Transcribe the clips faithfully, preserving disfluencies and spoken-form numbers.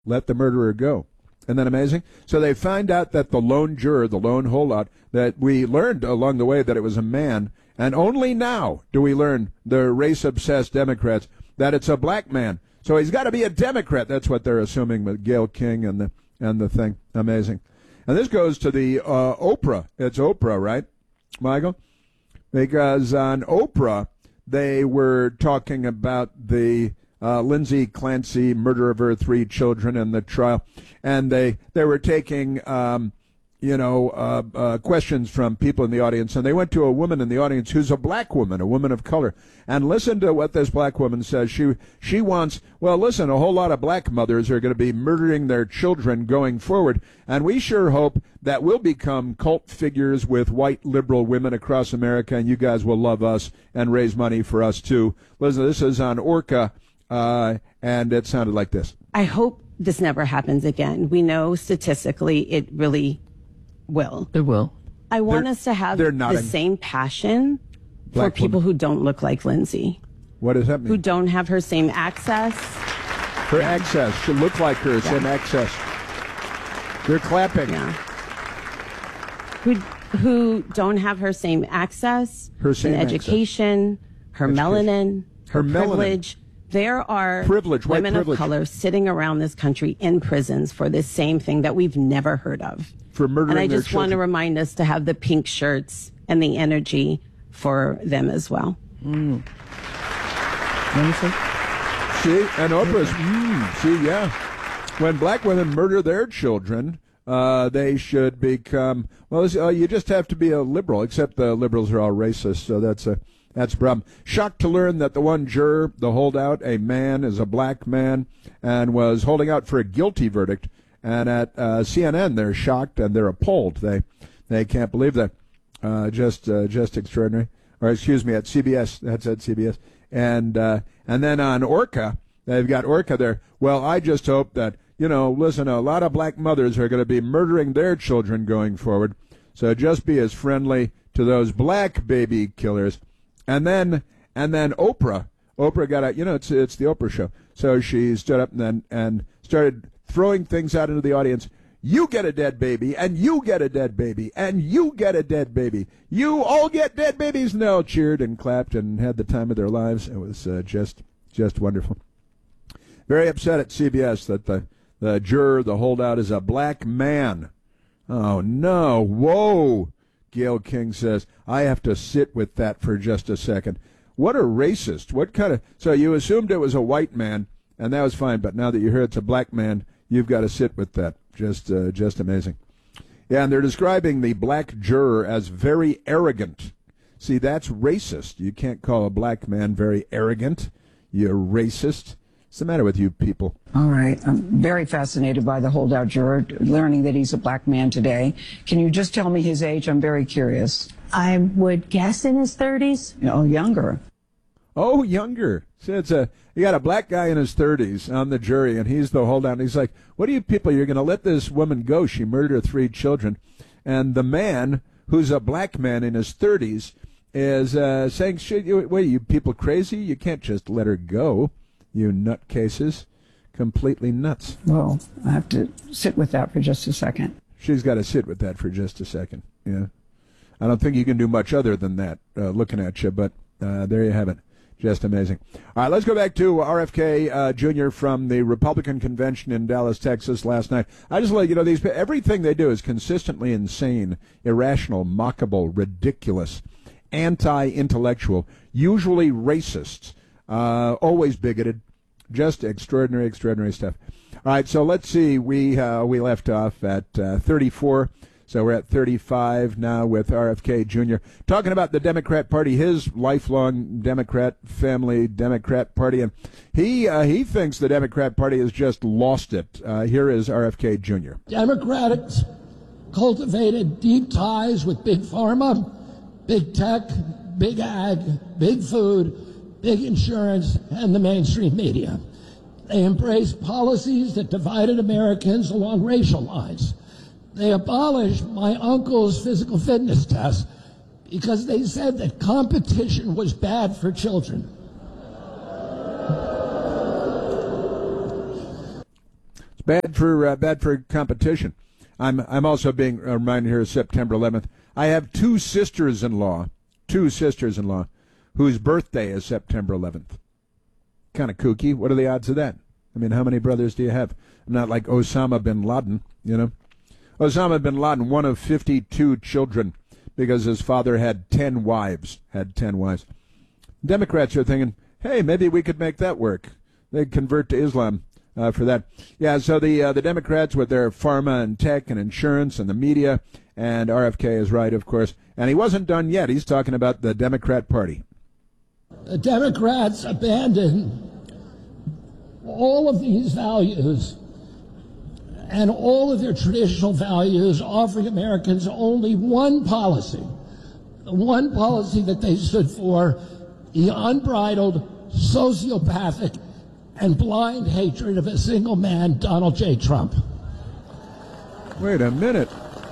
let the murderer go. Isn't that amazing? So they find out that the lone juror, the lone holdout, that we learned along the way that it was a man, and only now do we learn, the race-obsessed Democrats, that it's a black man. So he's got to be a Democrat. That's what they're assuming with Gayle King and the and the thing. Amazing. And this goes to the uh, Oprah. It's Oprah, right, Michael? Because on Oprah, they were talking about the Uh, Lindsay Clancy, murder of her three children in the trial, and they they were taking um, you know uh, uh, questions from people in the audience, and they went to a woman in the audience who's a black woman, a woman of color, and listen to what this black woman says. She she wants, well, listen, a whole lot of black mothers are going to be murdering their children going forward, and we sure hope that we'll become cult figures with white liberal women across America, and you guys will love us and raise money for us too. Listen, this is on Orca. Uh, and it sounded like this. I hope this never happens again. We know statistically it really will. It will. I want they're, us to have the nodding. same passion Black for people woman. who don't look like Lindsay. What does that mean? Who don't have her same access. Her access. Should look like her, yeah. Same access. They're clapping. Yeah. Who, who don't have her same access. Her same in education, access. her education. melanin, her, her privilege. Melanin. There are privilege, women privilege. of color sitting around this country in prisons for this same thing that we've never heard of. For murdering And I their just want to children. remind us to have the pink shirts and the energy for them as well. Mm. See, and Oprah's, mm, see, yeah. When black women murder their children, uh, they should become, well, uh, you just have to be a liberal, except the liberals are all racist, so that's a... That's a problem. Shocked to learn that the one juror, the holdout, a man, is a black man, and was holding out for a guilty verdict. And at uh, C N N, they're shocked and they're appalled. They they can't believe that. Uh, just uh, just extraordinary. Or excuse me, at C B S. That's at C B S. And uh, and then on Orca, they've got Orca there. Well, I just hope that, you know, listen, a lot of black mothers are going to be murdering their children going forward. So just be as friendly to those black baby killers. And then, and then Oprah, Oprah got out, you know, it's it's the Oprah show. So she stood up and then, and started throwing things out into the audience. You get a dead baby, and you get a dead baby, and you get a dead baby. You all get dead babies. And they all cheered and clapped and had the time of their lives. It was uh, just, just wonderful. Very upset at C B S that the, the juror, the holdout, is a black man. Oh, no. Whoa. Gayle King says, I have to sit with that for just a second. What a racist. What kind of... So you assumed it was a white man, and that was fine, but now that you hear it's a black man, you've got to sit with that. Just uh, just amazing. Yeah, and they're describing the black juror as very arrogant. See, that's racist. You can't call a black man very arrogant. You're racist. What's the matter with you people? All right. I'm very fascinated by the holdout juror, learning that he's a black man today. Can you just tell me his age? I'm very curious. I would guess in his thirties. Oh, younger. Oh, younger. So it's a, you got a black guy in his thirties on the jury, and he's the holdout. And he's like, what are you people? You're going to let this woman go. She murdered her three children. And the man, who's a black man in his thirties, is uh, saying, Should you, wait, are you people crazy? You can't just let her go. You nutcases. Completely nuts. Well, I have to sit with that for just a second. She's got to sit with that for just a second. Yeah. I don't think you can do much other than that, uh, looking at you, but uh, there you have it. Just amazing. All right, let's go back to R F K uh, Junior from the Republican convention in Dallas, Texas last night. I just let you know, these everything they do is consistently insane, irrational, mockable, ridiculous, anti-intellectual, usually racist, uh, always bigoted, just extraordinary, extraordinary stuff. All right, so let's see. We uh, we left off at uh, thirty-four. So we're at thirty-five now with R F K Junior talking about the Democrat Party, his lifelong Democrat family, Democrat Party, and he uh, he thinks the Democrat Party has just lost it. Uh, here is R F K Junior Democrats cultivated deep ties with big pharma, big tech, big ag, big food, big insurance, and the mainstream media. They embraced policies that divided Americans along racial lines. They abolished my uncle's physical fitness test because they said that competition was bad for children. It's bad for uh, bad for competition. I'm I'm also being reminded here of September eleventh. I have two sisters-in-law, two sisters-in-law, whose birthday is September eleventh. Kind of kooky. What are the odds of that? I mean, how many brothers do you have? I'm not like Osama bin Laden, you know. Osama bin Laden, one of fifty-two children, because his father had ten wives, had ten wives. Democrats are thinking, hey, maybe we could make that work. They'd convert to Islam uh, for that. Yeah, so the uh, the Democrats with their pharma and tech and insurance and the media, and R F K is right, of course. And he wasn't done yet. He's talking about the Democrat Party. The Democrats abandoned all of these values and all of their traditional values, offering Americans only one policy, the one policy that they stood for, the unbridled, sociopathic, and blind hatred of a single man, Donald J. Trump. Wait a minute.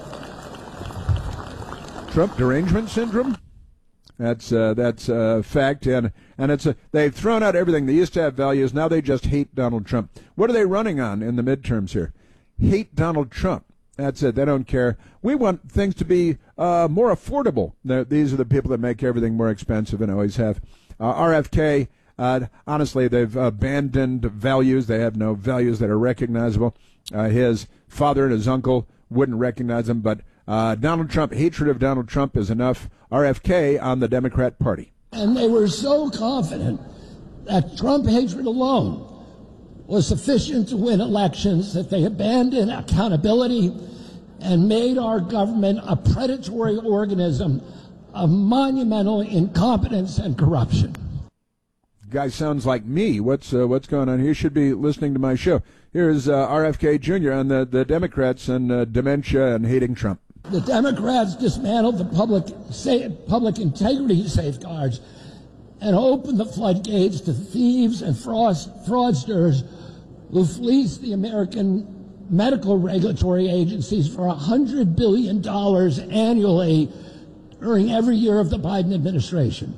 Trump derangement syndrome? That's uh, that's a fact, and and it's a, they've thrown out everything. They used to have values, now they just hate Donald Trump. What are they running on in the midterms here? Hate Donald Trump. That's it. They don't care. We want things to be uh, more affordable. They're, these are the people that make everything more expensive and always have. Uh, R F K, uh, honestly, they've abandoned values. They have no values that are recognizable. Uh, his father and his uncle wouldn't recognize him, but uh, Donald Trump, hatred of Donald Trump is enough. R F K on the Democrat Party. And they were so confident that Trump hatred alone was sufficient to win elections that they abandoned accountability and made our government a predatory organism of monumental incompetence and corruption. Guy sounds like me. What's uh, what's going on here? You should be listening to my show. Here's uh, R F K Junior on the, the Democrats and uh, dementia and hating Trump. The Democrats dismantled the public sa- public integrity safeguards and opened the floodgates to thieves and fraud- fraudsters who fleeced the American medical regulatory agencies for one hundred billion dollars annually during every year of the Biden administration.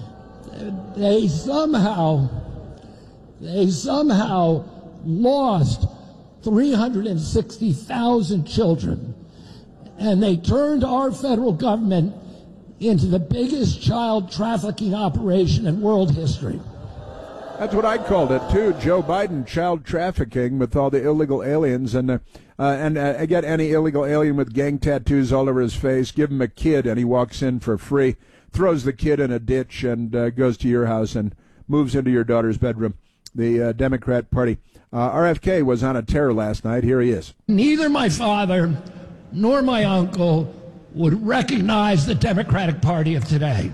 They somehow, they somehow lost three hundred sixty thousand children, and they turned our federal government into the biggest child trafficking operation in world history. That's what I called it, too. Joe Biden, child trafficking with all the illegal aliens. And uh, uh, and uh, again, any illegal alien with gang tattoos all over his face, give him a kid and he walks in for free, throws the kid in a ditch and uh, goes to your house and moves into your daughter's bedroom. The uh, Democrat Party. Uh, R F K was on a tear last night. Here he is. Neither my father nor my uncle would recognize the Democratic Party of today.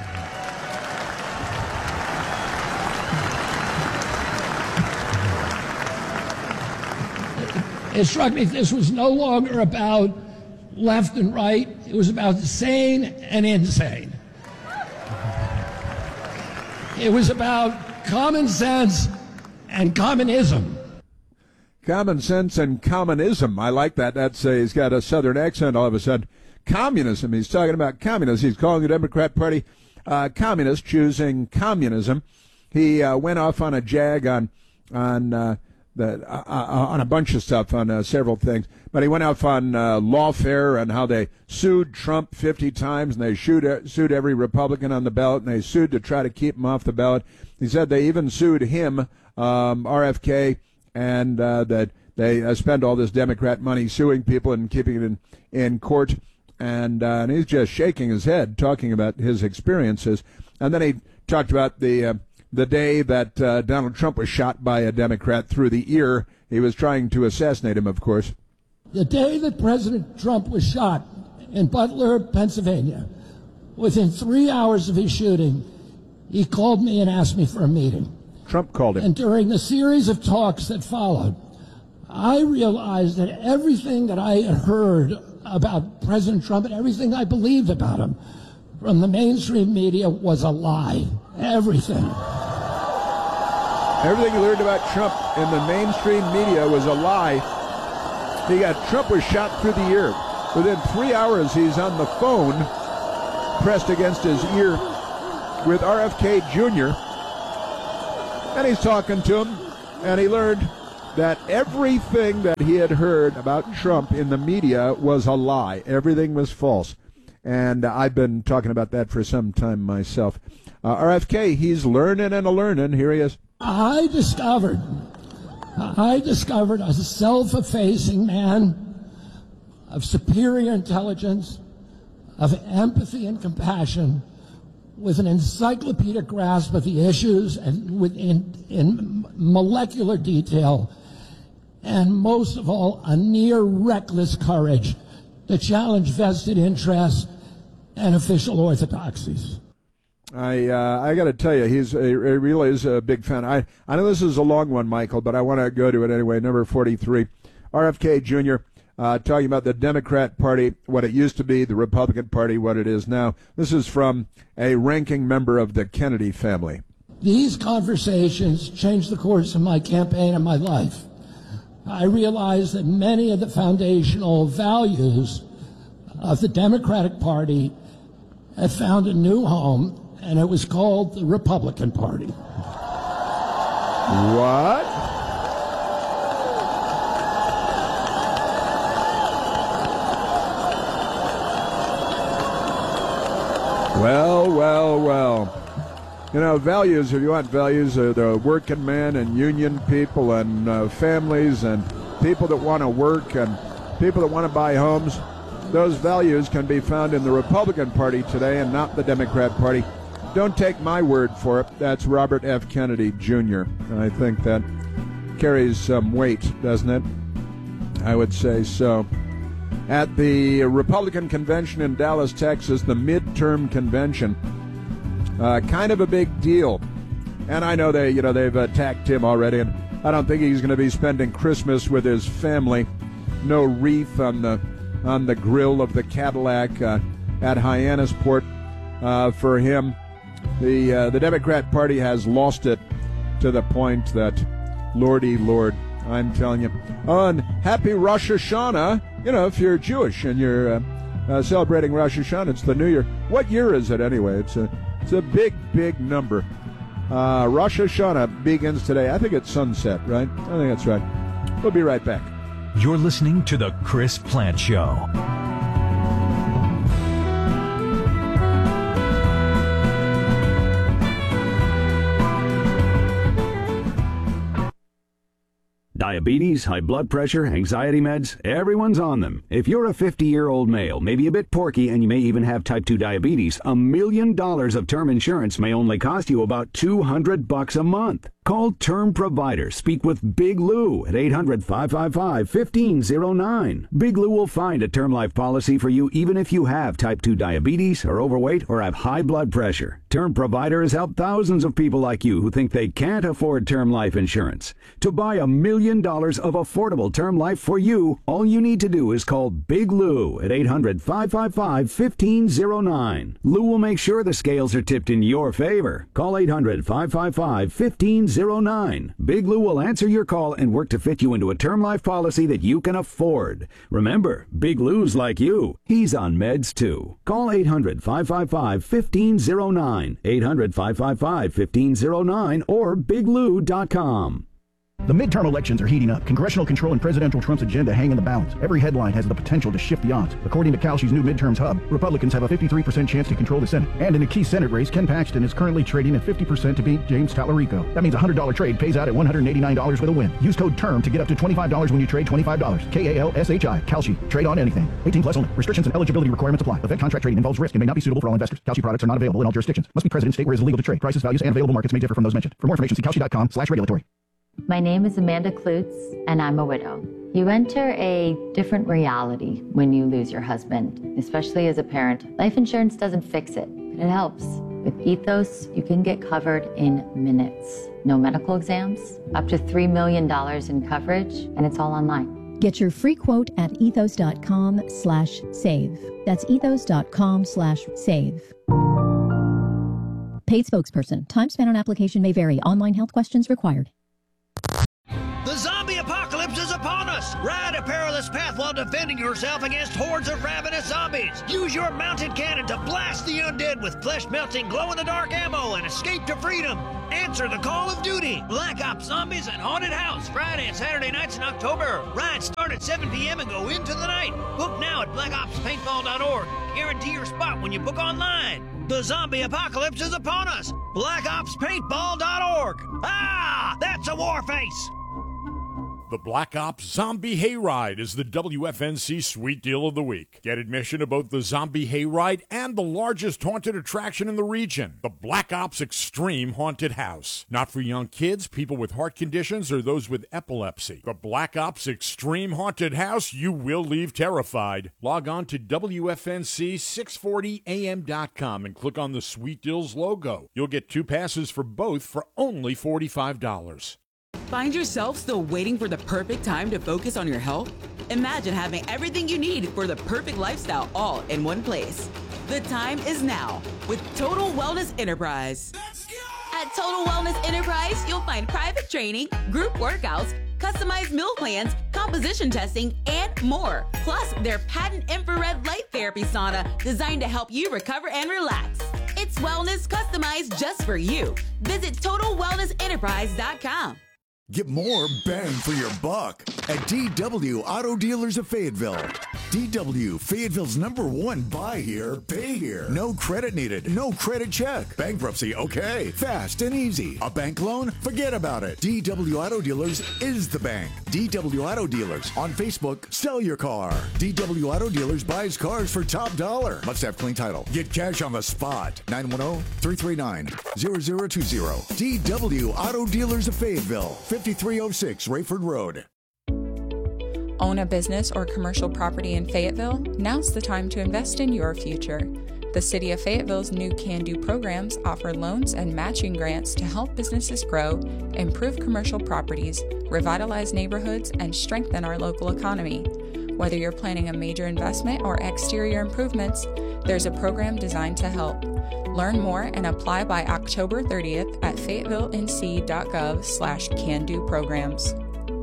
It struck me this was no longer about left and right. It was about sane and insane. It was about common sense and communism. Common sense and communism. I like that. That's uh, he's got a southern accent all of a sudden. Communism. He's talking about communism. He's calling the Democrat Party uh, communist, choosing communism. He uh, went off on a jag on on uh, the uh, uh, on a bunch of stuff, on uh, several things. But he went off on uh, lawfare and how they sued Trump fifty times, and they sued sued every Republican on the ballot, and they sued to try to keep him off the ballot. He said they even sued him, um, R F K, and uh, that they uh, spend all this Democrat money suing people and keeping it in, in court. And, uh, and he's just shaking his head, talking about his experiences. And then he talked about the uh, the day that uh, Donald Trump was shot by a Democrat through the ear. He was trying to assassinate him, of course. The day that President Trump was shot in Butler, Pennsylvania, within three hours of his shooting, he called me and asked me for a meeting. Trump called him. And during the series of talks that followed, I realized that everything that I had heard about President Trump and everything I believed about him from the mainstream media was a lie. Everything. Everything you learned about Trump in the mainstream media was a lie. He got Trump was shot through the ear. Within three hours, he's on the phone, pressed against his ear, with R F K Junior And he's talking to him, and he learned that everything that he had heard about Trump in the media was a lie. Everything was false. And I've been talking about that for some time myself. Uh, R F K, he's learning and a-learning. Here he is. I discovered, I discovered a self-effacing man of superior intelligence, of empathy and compassion, with an encyclopedic grasp of the issues and with in, in molecular detail, and most of all, a near reckless courage to challenge vested interests and official orthodoxies. I uh, I got to tell you, he's a, he really is a big fan. I, I know this is a long one, Michael, but I want to go to it anyway. Number forty-three, R F K Junior Uh, talking about the Democrat Party, what it used to be, the Republican Party, what it is now. This is from a ranking member of the Kennedy family. These conversations changed the course of my campaign and my life. I realized that many of the foundational values of the Democratic Party had found a new home, and it was called the Republican Party. What? Well, well, well. You know, values, if you want values, are the working men and union people and uh, families and people that want to work and people that want to buy homes. Those values can be found in the Republican Party today and not the Democrat Party. Don't take my word for it. That's Robert F. Kennedy, Junior I think that carries some weight, doesn't it? I would say so. At the Republican convention in Dallas, Texas, the midterm convention, uh, kind of a big deal. And I know they, you know, they've attacked him already, and I don't think he's going to be spending Christmas with his family. No wreath on the on the grill of the Cadillac uh, at Hyannisport uh, for him. The uh, the Democrat Party has lost it to the point that, Lordy Lord, I'm telling you. Oh, and happy Rosh Hashanah. You know, if you're Jewish and you're uh, uh, celebrating Rosh Hashanah, it's the New Year. What year is it anyway? It's a it's a big, big number. Uh, Rosh Hashanah begins today. I think it's sunset, right? I think that's right. We'll be right back. You're listening to The Chris Plante Show. Diabetes, high blood pressure, anxiety meds, everyone's on them. If you're a fifty-year-old male, maybe a bit porky, and you may even have type two diabetes, a million dollars of term insurance may only cost you about two hundred bucks a month. Call Term Provider. Speak with Big Lou at eight hundred, five five five, one five zero nine. Big Lou will find a term life policy for you even if you have type two diabetes, are overweight, or have high blood pressure. Term Provider has helped thousands of people like you who think they can't afford term life insurance. To buy a million dollars of affordable term life for you, all you need to do is call Big Lou at eight hundred, five five five, one five zero nine. Lou will make sure the scales are tipped in your favor. Call eight hundred, five five five, one five zero nine. Big Lou will answer your call and work to fit you into a term life policy that you can afford. Remember, Big Lou's like you. He's on meds too. Call eight hundred, five five five, one five zero nine. eight hundred, five five five, one five zero nine or big lou dot com. The midterm elections are heating up. Congressional control and Presidential Trump's agenda hang in the balance. Every headline has the potential to shift the odds. According to Kalshi's new midterms hub, Republicans have a fifty-three percent chance to control the Senate. And in a key Senate race, Ken Paxton is currently trading at fifty percent to beat James Tallarico. That means a one hundred dollars trade pays out at one hundred eighty-nine dollars with a win. Use code TERM to get up to twenty-five dollars when you trade twenty-five dollars. K A L S H I. Kalshi. Trade on anything. eighteen plus only. Restrictions and eligibility requirements apply. Event contract trading involves risk and may not be suitable for all investors. Kalshi products are not available in all jurisdictions. Must be present in state where it is illegal to trade. Prices, values, and available markets may differ from those mentioned. For more information, see kalshi dot com slash regulatory. My name is Amanda Klutz, and I'm a widow. You enter a different reality when you lose your husband, especially as a parent. Life insurance doesn't fix it, but it helps. With Ethos, you can get covered in minutes. No medical exams, up to three million dollars in coverage, and it's all online. Get your free quote at ethos dot com slash save. That's ethos dot com slash save. Paid spokesperson. Time spent on application may vary. Online health questions required. The zombie apocalypse is upon us! Ride a perilous path while defending yourself against hordes of ravenous zombies. Use your mounted cannon to blast the undead with flesh-melting, glow-in-the-dark ammo and escape to freedom. Answer the call of duty. Black Ops Zombies and Haunted House, Friday and Saturday nights in October. Rides start at seven p.m. and go into the night. Book now at black ops paintball dot org. Guarantee your spot when you book online. The zombie apocalypse is upon us. black ops paintball dot org. Ah, that's a war face. The Black Ops Zombie Hayride is the W F N C Sweet Deal of the Week. Get admission to both the Zombie Hayride and the largest haunted attraction in the region, the Black Ops Extreme Haunted House. Not for young kids, people with heart conditions, or those with epilepsy. The Black Ops Extreme Haunted House, you will leave terrified. Log on to W F N C six forty A M dot com and click on the Sweet Deals logo. You'll get two passes for both for only forty-five dollars. Find yourself still waiting for the perfect time to focus on your health? Imagine having everything you need for the perfect lifestyle all in one place. The time is now with Total Wellness Enterprise. At Total Wellness Enterprise, you'll find private training, group workouts, customized meal plans, composition testing, and more. Plus, their patent infrared light therapy sauna designed to help you recover and relax. It's wellness customized just for you. Visit total wellness enterprise dot com. Get more bang for your buck at D W Auto Dealers of Fayetteville. D W, Fayetteville's number one buy here, pay here. No credit needed, no credit check. Bankruptcy, okay. Fast and easy. A bank loan? Forget about it. D W Auto Dealers is the bank. D W Auto Dealers. On Facebook, sell your car. D W Auto Dealers buys cars for top dollar. Must have clean title. Get cash on the spot. nine one zero, three three nine, zero zero two zero. D W Auto Dealers of Fayetteville. fifty-three oh six Rayford Road. Own a business or commercial property in Fayetteville? Now's the time to invest in your future. The City of Fayetteville's new Can Do programs offer loans and matching grants to help businesses grow, improve commercial properties, revitalize neighborhoods, and strengthen our local economy. Whether you're planning a major investment or exterior improvements, there's a program designed to help. Learn more and apply by October thirtieth at fayetteville.nc.gov slash can do programs.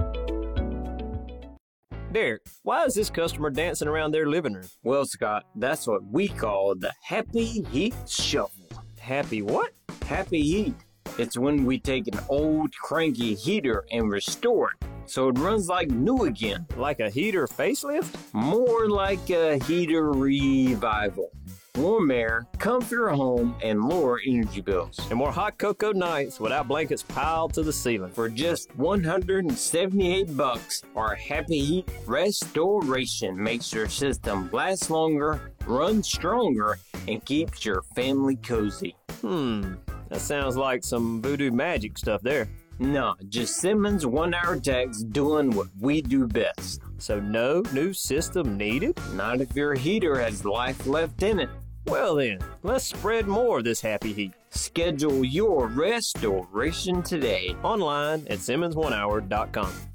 Derek, why is this customer dancing around their living room? Well, Scott, that's what we call the Happy Heat Shuffle. Happy what? Happy Heat. It's when we take an old cranky heater and restore it so it runs like new again. Like a heater facelift? More like a heater revival. Warm air, comfier home, and lower energy bills. And more hot cocoa nights without blankets piled to the ceiling. For just one hundred seventy-eight bucks, our Happy Heat Restoration makes your system last longer, run stronger, and keeps your family cozy. Hmm, that sounds like some voodoo magic stuff there. No, just Simmons one-hour techs doing what we do best. So no new system needed? Not if your heater has life left in it. Well then, let's spread more of this happy heat. Schedule your restoration today online at simmons one hour dot com.